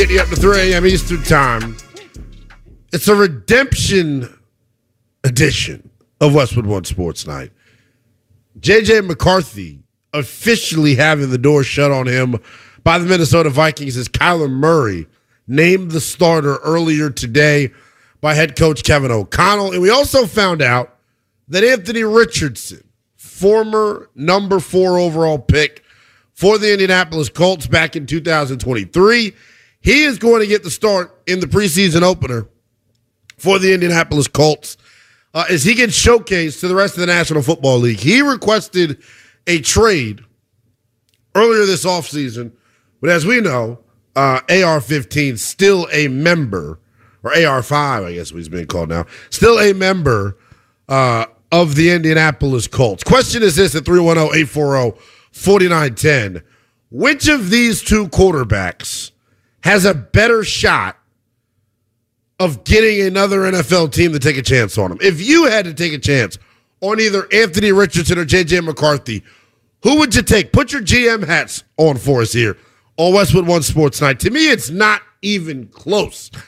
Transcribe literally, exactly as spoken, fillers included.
Getting up to three a.m. Eastern Time. It's a redemption edition of Westwood One Sports Night. J J. McCarthy officially having the door shut on him by the Minnesota Vikings as Kyler Murray named the starter earlier today by head coach Kevin O'Connell. And we also found out that Anthony Richardson, former number four overall pick for the Indianapolis Colts back in two thousand twenty-three, he is going to get the start in the preseason opener for the Indianapolis Colts uh, as he gets showcased to the rest of the National Football League. He requested a trade earlier this offseason, but as we know, uh, A R fifteen, still a member, or A R five, I guess what he's being called now, still a member uh, of the Indianapolis Colts. Question is this at three one zero, eight four zero, four nine one zero. Which of these two quarterbacks has a better shot of getting another N F L team to take a chance on him? If you had to take a chance on either Anthony Richardson or J J. McCarthy, who would you take? Put your G M hats on for us here on Westwood One Sports Night. To me, it's not even close.